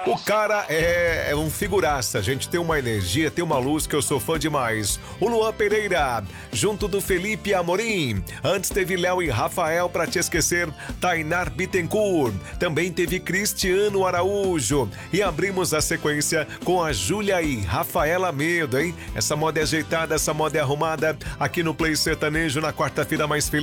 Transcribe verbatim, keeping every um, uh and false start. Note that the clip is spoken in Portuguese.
O cara é, é um figuraça, gente, tem uma energia, tem uma luz que eu sou fã demais. O Luan Pereira, junto do Felipe Amorim. Antes teve Léo e Rafael, pra te esquecer, Tainar Bittencourt. Também teve Cristiano Araújo. E abrimos a sequência com a Júlia e Rafaela Medo, hein? Essa moda é ajeitada, essa moda é arrumada, aqui no Play Sertanejo, na quarta-feira mais feliz.